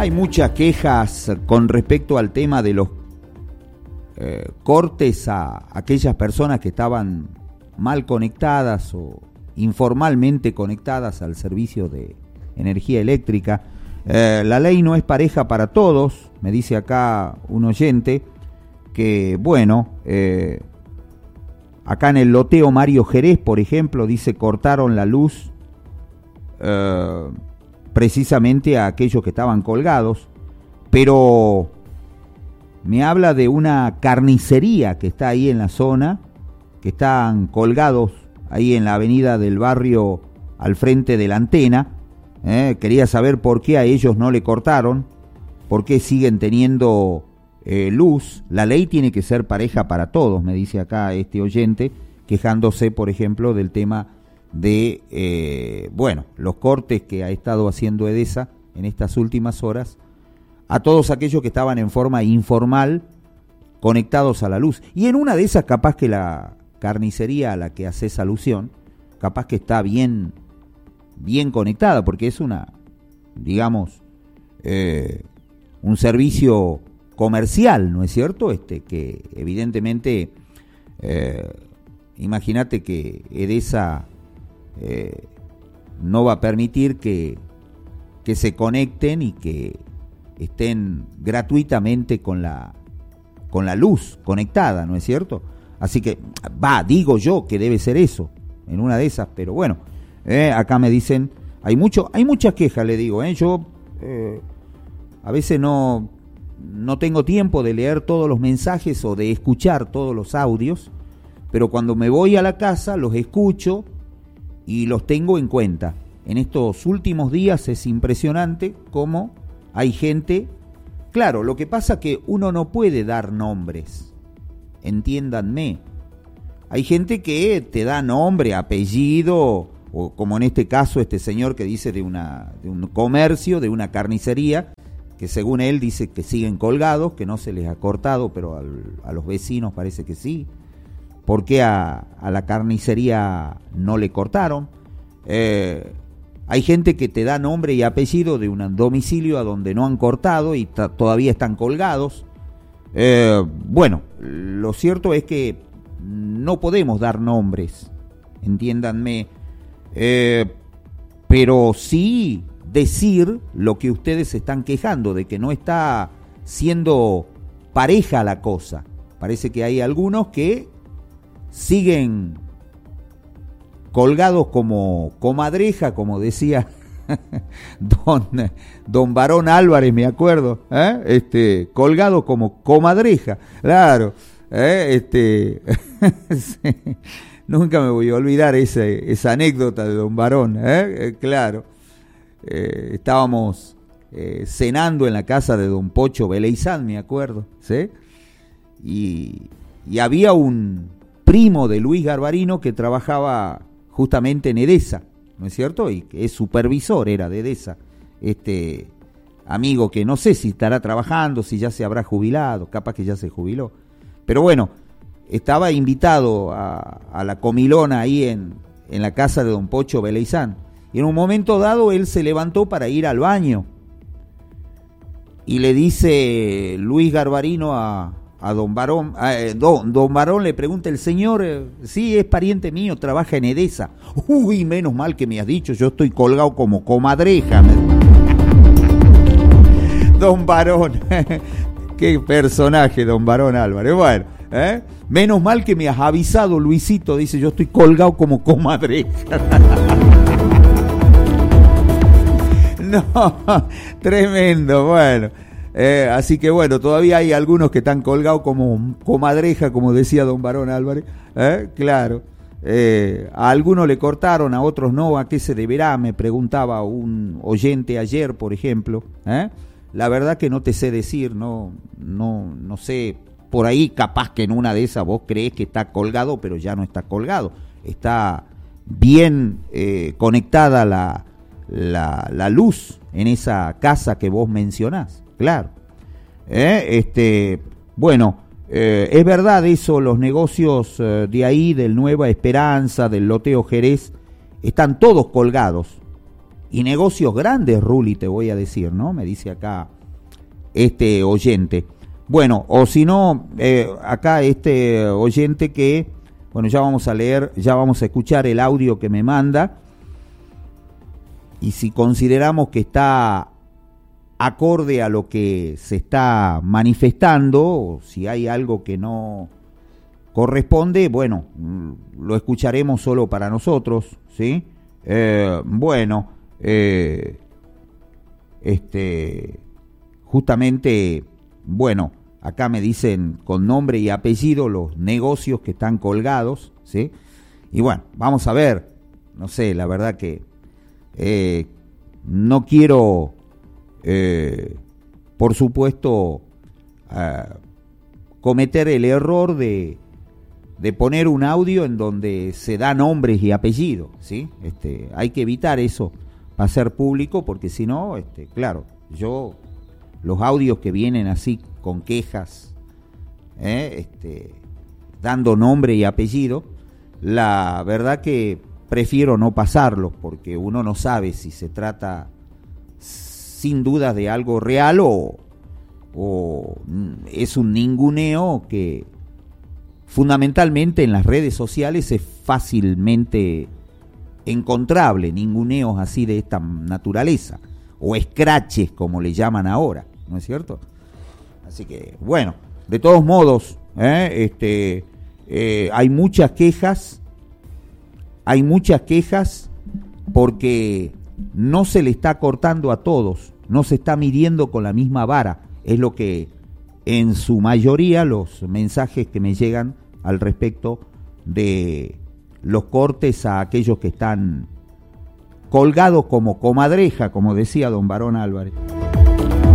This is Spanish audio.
Hay muchas quejas con respecto al tema de los cortes a aquellas personas que estaban mal conectadas o informalmente conectadas al servicio de energía eléctrica. La ley no es pareja para todos, me dice acá un oyente, que bueno, acá en el loteo Mario Jerez, por ejemplo, dice cortaron la luz precisamente a aquellos que estaban colgados, pero me habla de una carnicería que está ahí en la zona, que están colgados ahí en la avenida del barrio al frente de la antena. Quería saber por qué a ellos no le cortaron, por qué siguen teniendo luz. La ley tiene que ser pareja para todos, me dice acá este oyente, quejándose, por ejemplo, del tema de, los cortes que ha estado haciendo Edesa en estas últimas horas a todos aquellos que estaban en forma informal conectados a la luz. Y en una de esas, capaz que la carnicería a la que haces alusión, capaz que está bien conectada, porque es una, digamos, un servicio comercial, ¿no es cierto? Que evidentemente, imagínate que Edesa no va a permitir que se conecten y que estén gratuitamente con la luz conectada, ¿no es cierto? Así que, digo yo que debe ser eso, en una de esas, pero bueno, acá me dicen, hay muchas quejas, le digo, yo a veces no tengo tiempo de leer todos los mensajes o de escuchar todos los audios, pero cuando me voy a la casa los escucho y los tengo en cuenta. En estos últimos días es impresionante cómo hay gente. Claro, lo que pasa que uno no puede dar nombres, entiéndanme. Hay gente que te da nombre, apellido, o como en este caso este señor que dice de un comercio, de una carnicería, que según él dice que siguen colgados, que no se les ha cortado, pero a los vecinos parece que sí. ¿Por qué a la carnicería no le cortaron? Hay gente que te da nombre y apellido de un domicilio a donde no han cortado y todavía están colgados. Lo cierto es que no podemos dar nombres, entiéndanme, pero sí decir lo que ustedes se están quejando, de que no está siendo pareja la cosa. Parece que hay algunos que siguen colgados como comadreja, como decía don Barón Álvarez, me acuerdo, colgado como comadreja, claro, sí. Nunca me voy a olvidar esa anécdota de don Barón, claro, estábamos cenando en la casa de don Pocho Beleizán, me acuerdo, ¿sí? Y había un primo de Luis Garbarino que trabajaba justamente en Edesa, ¿no es cierto? Y que es supervisor, era de Edesa, amigo que no sé si estará trabajando, si ya se habrá jubilado, capaz que ya se jubiló, pero bueno, estaba invitado a la comilona ahí en la casa de don Pocho Beleizán, y en un momento dado él se levantó para ir al baño, y le dice Luis Garbarino a don Barón, don Barón le pregunta, el señor, sí, es pariente mío, trabaja en Edesa. Uy, menos mal que me has dicho, yo estoy colgado como comadreja. Don Barón, qué personaje, don Barón Álvarez. Bueno, menos mal que me has avisado, Luisito, dice, yo estoy colgado como comadreja. No, tremendo, bueno. Así que bueno, todavía hay algunos que están colgados como comadreja, como decía don Barón Álvarez, claro. A algunos le cortaron, a otros no. ¿A qué se deberá? Me preguntaba un oyente ayer, por ejemplo. La verdad que no te sé decir, no sé. Por ahí capaz que en una de esas vos creés que está colgado, pero ya no está colgado. Está bien conectada la luz en esa casa que vos mencionás. Claro. Es verdad eso, los negocios de ahí, del Nueva Esperanza, del loteo Jerez, están todos colgados. y negocios grandes, Ruli, te voy a decir, ¿no? Me dice acá este oyente. Bueno, o si no, acá este oyente que, bueno, ya vamos a leer, ya vamos a escuchar el audio que me manda, y si consideramos que está acorde a lo que se está manifestando, o si hay algo que no corresponde, bueno, lo escucharemos solo para nosotros, ¿sí? Justamente, bueno, acá me dicen con nombre y apellido los negocios que están colgados, ¿sí? Y bueno, vamos a ver, no sé, la verdad que no quiero, por supuesto, cometer el error de poner un audio en donde se da nombres y apellidos, ¿sí? Hay que evitar eso para ser público, porque si no, claro, los audios que vienen así con quejas, dando nombre y apellido, la verdad que prefiero no pasarlos, porque uno no sabe si se trata sin dudas de algo real o es un ninguneo que fundamentalmente en las redes sociales es fácilmente encontrable, ninguneos así de esta naturaleza, o scratches como le llaman ahora, ¿no es cierto? Así que, bueno, de todos modos, hay muchas quejas porque no se le está cortando a todos, no se está midiendo con la misma vara, es lo que en su mayoría los mensajes que me llegan al respecto de los cortes a aquellos que están colgados como comadreja, como decía don Barón Álvarez.